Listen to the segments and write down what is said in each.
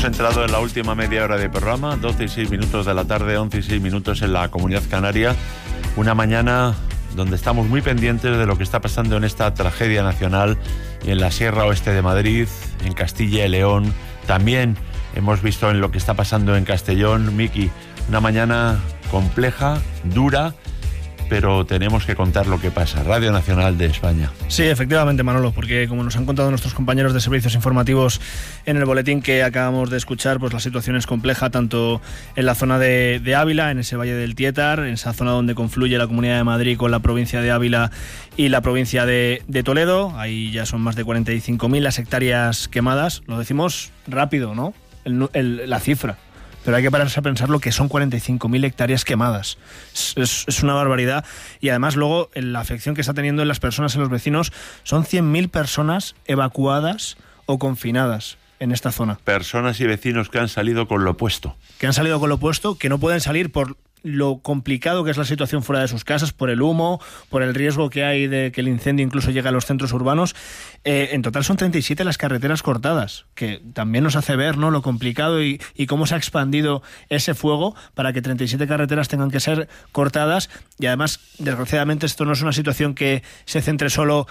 Hemos entrado en la última media hora de programa, 12 y 6 minutos de la tarde, 11 y 6 minutos en la Comunidad Canaria. Una mañana donde estamos muy pendientes de lo que está pasando en esta tragedia nacional y en la Sierra Oeste de Madrid, en Castilla y León. También hemos visto en lo que está pasando en Castellón. Miki, una mañana compleja, dura, pero tenemos que contar lo que pasa. Radio Nacional de España. Sí, efectivamente, Manolo, porque como nos han contado nuestros compañeros de servicios informativos en el boletín que acabamos de escuchar, pues la situación es compleja tanto en la zona de Ávila, en ese valle del Tietar, en esa zona donde confluye la Comunidad de Madrid con la provincia de Ávila y la provincia de Toledo. Ahí ya son más de 45.000 las hectáreas quemadas. Lo decimos rápido, ¿no? La cifra. Pero hay que pararse a pensar lo que son 45.000 hectáreas quemadas. Es una barbaridad. Y además luego la afección que está teniendo en las personas, en los vecinos, son 100.000 personas evacuadas o confinadas en esta zona. Personas y vecinos que han salido con lo opuesto. Que no pueden salir por lo complicado que es la situación fuera de sus casas, por el humo, por el riesgo que hay de que el incendio incluso llegue a los centros urbanos. En total son 37 las carreteras cortadas, que también nos hace ver, ¿no?, lo complicado y cómo se ha expandido ese fuego para que 37 carreteras tengan que ser cortadas. Y además, desgraciadamente, esto no es una situación que se centre solo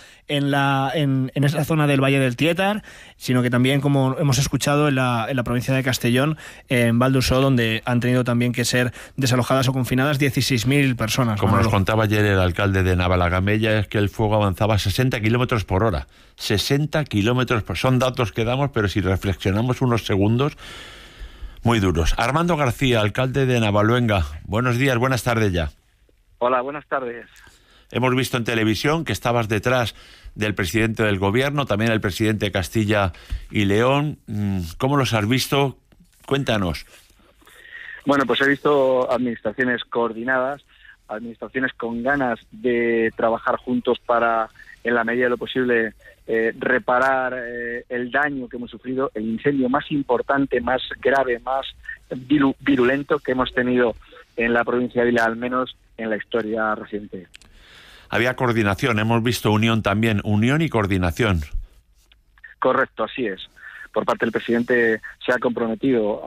en esa zona del Valle del Tietar, sino que también, como hemos escuchado, en la provincia de Castellón, en Val d'Usó, donde han tenido también que ser desalojadas o confinadas 16.000 personas. Como nos contaba ayer el alcalde de Navalagamella, es que el fuego avanzaba a 60 kilómetros por hora. 60 kilómetros por hora. Son datos que damos, pero si reflexionamos unos segundos, muy duros. Armando García, alcalde de Navaluenga. Buenos días, buenas tardes ya. Hola, buenas tardes. Hemos visto en televisión que estabas detrás del presidente del gobierno, también el presidente de Castilla y León. ¿Cómo los has visto? Cuéntanos. Bueno, pues he visto administraciones coordinadas, administraciones con ganas de trabajar juntos para, en la medida de lo posible, reparar el daño que hemos sufrido, el incendio más importante, más grave, más virulento que hemos tenido en la provincia de Ávila, al menos en la historia reciente. Había coordinación, hemos visto unión también, unión y coordinación. Correcto, así es. Por parte del presidente se ha comprometido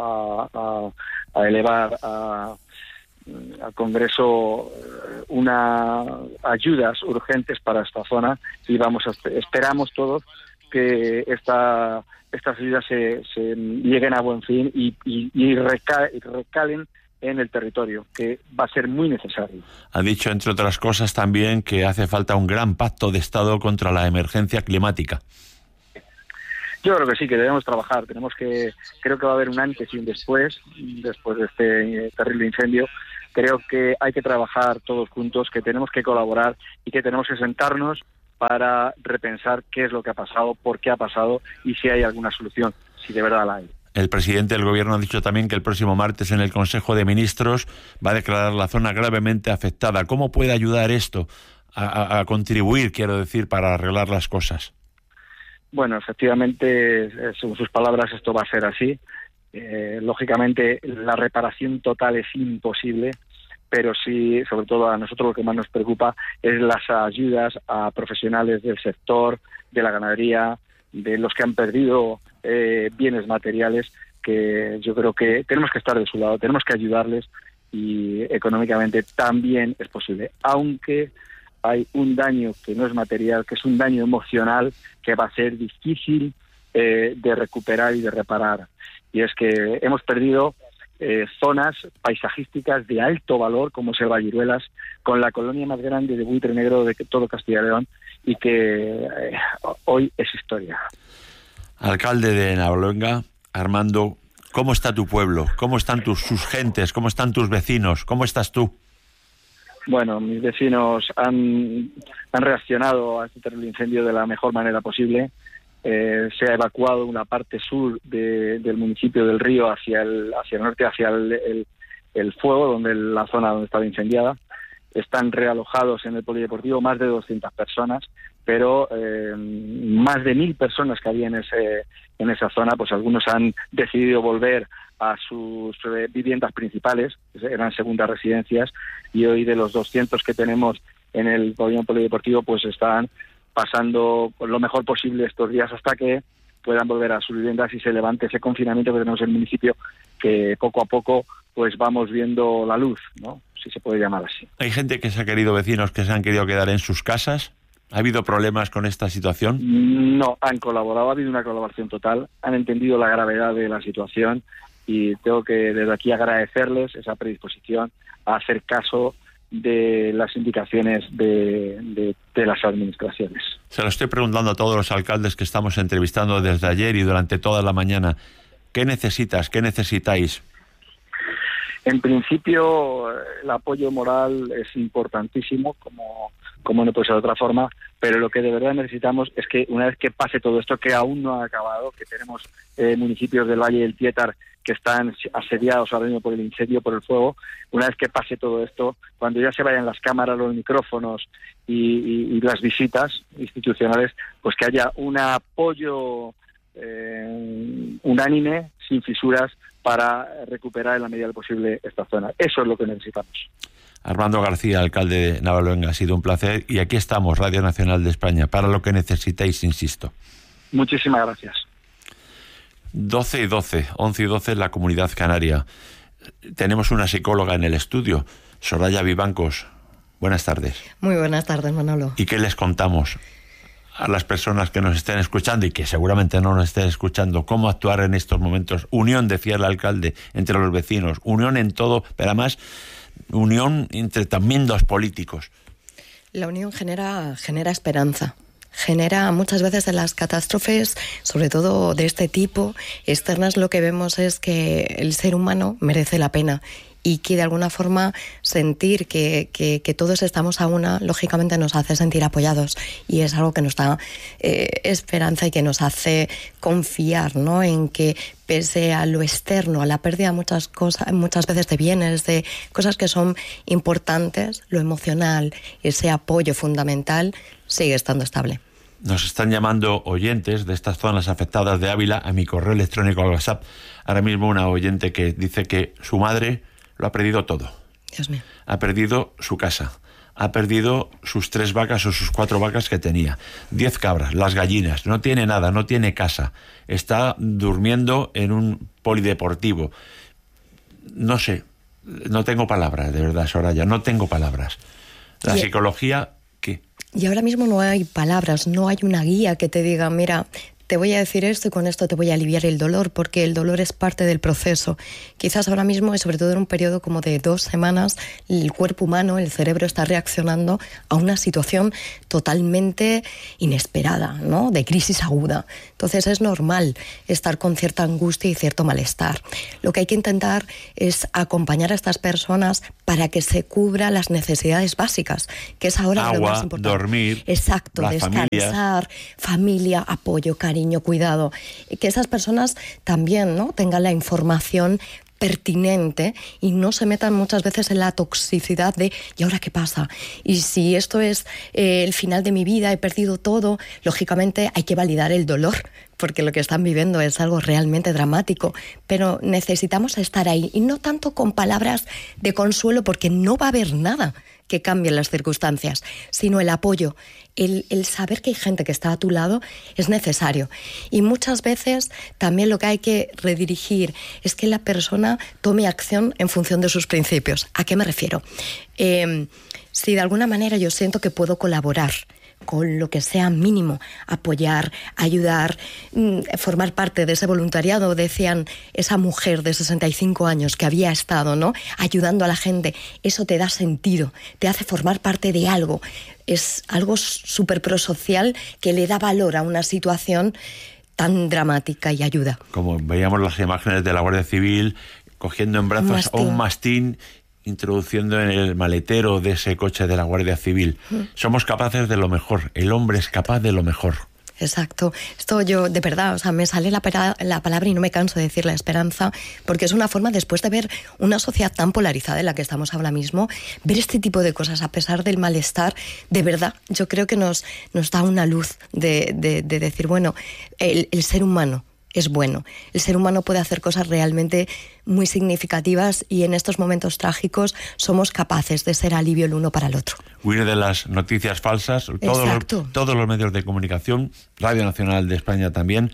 a elevar al Congreso unas ayudas urgentes para esta zona y esperamos todos que estas ayudas se lleguen a buen fin y recalen en el territorio, que va a ser muy necesario. Ha dicho, entre otras cosas, también que hace falta un gran pacto de Estado contra la emergencia climática. Yo creo que sí, que debemos trabajar. Creo que va a haber un antes y un después de este terrible incendio. Creo que hay que trabajar todos juntos, que tenemos que colaborar y que tenemos que sentarnos para repensar qué es lo que ha pasado, por qué ha pasado y si hay alguna solución, si de verdad la hay. El presidente del gobierno ha dicho también que el próximo martes en el Consejo de Ministros va a declarar la zona gravemente afectada. ¿Cómo puede ayudar esto a contribuir, quiero decir, para arreglar las cosas? Bueno, efectivamente, según sus palabras, esto va a ser así. Lógicamente, la reparación total es imposible, pero sí, sobre todo a nosotros lo que más nos preocupa es las ayudas a profesionales del sector, de la ganadería, de los que han perdido bienes materiales, que yo creo que tenemos que estar de su lado, tenemos que ayudarles y económicamente también es posible, aunque hay un daño que no es material, que es un daño emocional que va a ser difícil de recuperar y de reparar. Y es que hemos perdido zonas paisajísticas de alto valor, como es el Valliruelas, con la colonia más grande de buitre negro de todo Castilla y León, y que hoy es historia. Alcalde de Navaluenga, Armando, ¿cómo está tu pueblo? ¿Cómo están sus gentes? ¿Cómo están tus vecinos? ¿Cómo estás tú? Bueno, mis vecinos han reaccionado a este terrible incendio de la mejor manera posible. Se ha evacuado una parte sur del municipio del Río hacia el norte, hacia el fuego, la zona donde estaba incendiada. Están realojados en el polideportivo más de 200 personas, pero más de 1.000 personas que había en esa zona, pues algunos han decidido volver a sus viviendas principales, eran segundas residencias, y hoy de los 200 que tenemos en el pabellón polideportivo, pues están pasando lo mejor posible estos días hasta que puedan volver a sus viviendas y se levante ese confinamiento que tenemos en el municipio, que poco a poco pues vamos viendo la luz, ¿no? Si se puede llamar así. ¿Hay gente que se ha querido, vecinos que se han querido quedar en sus casas? ¿Ha habido problemas con esta situación? No, han colaborado, ha habido una colaboración total, han entendido la gravedad de la situación y tengo que desde aquí agradecerles esa predisposición a hacer caso de las indicaciones de las administraciones. Se lo estoy preguntando a todos los alcaldes que estamos entrevistando desde ayer y durante toda la mañana. ¿Qué necesitas? ¿Qué necesitáis? En principio, el apoyo moral es importantísimo, como no puede ser de otra forma, pero lo que de verdad necesitamos es que una vez que pase todo esto, que aún no ha acabado, que tenemos municipios del Valle del Tietar que están asediados ahora mismo por el incendio, por el fuego, una vez que pase todo esto, cuando ya se vayan las cámaras, los micrófonos y las visitas institucionales, pues que haya un apoyo unánime, sin fisuras, para recuperar en la medida de lo posible esta zona. Eso es lo que necesitamos. Armando García, alcalde de Navaluenga, ha sido un placer y aquí estamos, Radio Nacional de España, para lo que necesitéis, insisto. Muchísimas gracias. 12 y 12, 11 y 12 en la Comunidad Canaria. Tenemos una psicóloga en el estudio, Soraya Vivancos. Buenas tardes. Muy buenas tardes, Manolo. ¿Y qué les contamos a las personas que nos estén escuchando y que seguramente no nos estén escuchando? ¿Cómo actuar en estos momentos? Unión, decía el alcalde, entre los vecinos. Unión en todo, pero además unión entre también los políticos. La unión genera esperanza. Genera muchas veces en las catástrofes, sobre todo de este tipo, externas, lo que vemos es que el ser humano merece la pena y que de alguna forma sentir que todos estamos a una, lógicamente nos hace sentir apoyados y es algo que nos da esperanza y que nos hace confiar, ¿no?, en que pese a lo externo, a la pérdida de muchas veces de bienes, de cosas que son importantes, lo emocional, ese apoyo fundamental sigue estando estable. Nos están llamando oyentes de estas zonas afectadas de Ávila a mi correo electrónico al WhatsApp. Ahora mismo una oyente que dice que su madre lo ha perdido todo. Dios mío. Ha perdido su casa, ha perdido sus 3 vacas o sus 4 vacas que tenía, 10 cabras, las gallinas, no tiene nada, no tiene casa, está durmiendo en un polideportivo. No sé, no tengo palabras, de verdad, Soraya, no tengo palabras. La psicología, ¿qué? Y ahora mismo no hay palabras, no hay una guía que te diga, mira, te voy a decir esto y con esto te voy a aliviar el dolor, porque el dolor es parte del proceso. Quizás ahora mismo, y sobre todo en un periodo como de 2 semanas, el cuerpo humano, el cerebro está reaccionando a una situación totalmente inesperada, ¿no?, de crisis aguda. Entonces es normal estar con cierta angustia y cierto malestar. Lo que hay que intentar es acompañar a estas personas para que se cubra las necesidades básicas, que es ahora agua, lo más importante. Dormir, exacto, descansar, familia, apoyo, cariño, cuidado, que esas personas también, ¿no?, tengan la información pertinente y no se metan muchas veces en la toxicidad de ¿y ahora qué pasa? Y si esto es el final de mi vida, he perdido todo, lógicamente hay que validar el dolor, porque lo que están viviendo es algo realmente dramático, pero necesitamos estar ahí, y no tanto con palabras de consuelo, porque no va a haber nada que cambie las circunstancias, sino el apoyo, el saber que hay gente que está a tu lado es necesario. Y muchas veces también lo que hay que redirigir es que la persona tome acción en función de sus principios. ¿A qué me refiero? Si de alguna manera yo siento que puedo colaborar con lo que sea mínimo, apoyar, ayudar, formar parte de ese voluntariado, decían esa mujer de 65 años que había estado, ¿no?, ayudando a la gente, eso te da sentido, te hace formar parte de algo, es algo súper prosocial que le da valor a una situación tan dramática y ayuda. Como veíamos las imágenes de la Guardia Civil cogiendo en brazos a un mastín, introduciendo en el maletero de ese coche de la Guardia Civil. Somos capaces de lo mejor, el hombre es capaz de lo mejor. Exacto. Esto yo, de verdad, o sea, me sale la palabra y no me canso de decir la esperanza, porque es una forma, después de ver una sociedad tan polarizada en la que estamos ahora mismo, ver este tipo de cosas a pesar del malestar, de verdad, yo creo que nos da una luz de decir, bueno, el ser humano es bueno. El ser humano puede hacer cosas realmente muy significativas y en estos momentos trágicos somos capaces de ser alivio el uno para el otro. Huir de las noticias falsas, todos los medios de comunicación, Radio Nacional de España también,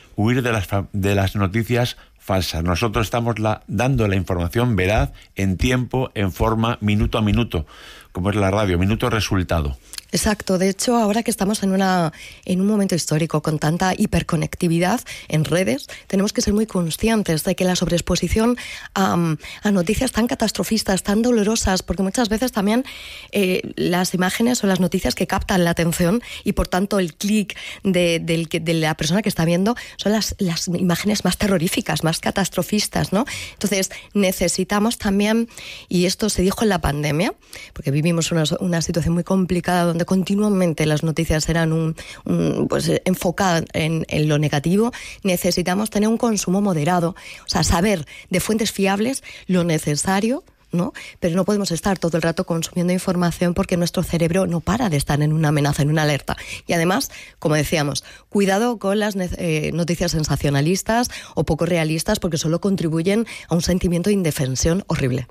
huir de las noticias falsas. Nosotros estamos dando la información veraz, en tiempo, en forma, minuto a minuto, como es la radio, minuto resultado. Exacto. De hecho, ahora que estamos en un momento histórico con tanta hiperconectividad en redes, tenemos que ser muy conscientes de que la sobreexposición a noticias tan catastrofistas, tan dolorosas, porque muchas veces también las imágenes o las noticias que captan la atención y por tanto el clic de la persona que está viendo son las imágenes más terroríficas, más catastrofistas, ¿no? Entonces necesitamos también, y esto se dijo en la pandemia, porque vivimos una situación muy complicada donde continuamente las noticias eran pues enfocadas en lo negativo, necesitamos tener un consumo moderado, o sea, saber de fuentes fiables lo necesario, ¿no? Pero no podemos estar todo el rato consumiendo información porque nuestro cerebro no para de estar en una amenaza, en una alerta. Y además, como decíamos, cuidado con las noticias sensacionalistas o poco realistas porque solo contribuyen a un sentimiento de indefensión horrible.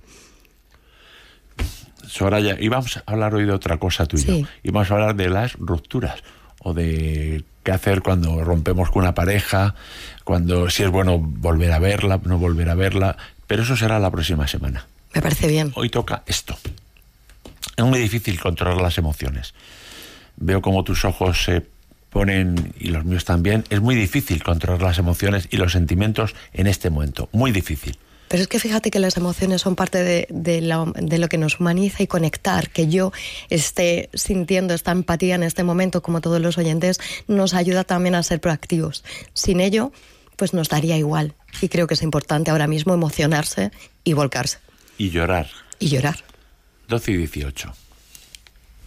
Soraya, íbamos a hablar hoy de otra cosa tú y yo. Íbamos a hablar de las rupturas o de qué hacer cuando rompemos con una pareja, si es bueno volver a verla, no volver a verla, pero eso será la próxima semana. Me parece bien. Hoy toca esto. Es muy difícil controlar las emociones. Veo como tus ojos se ponen, y los míos también, es muy difícil controlar las emociones y los sentimientos en este momento, muy difícil. Pero es que fíjate que las emociones son parte de lo que nos humaniza y conectar, que yo esté sintiendo esta empatía en este momento, como todos los oyentes, nos ayuda también a ser proactivos. Sin ello, pues nos daría igual. Y creo que es importante ahora mismo emocionarse y volcarse. Y llorar. Y llorar. 12:18.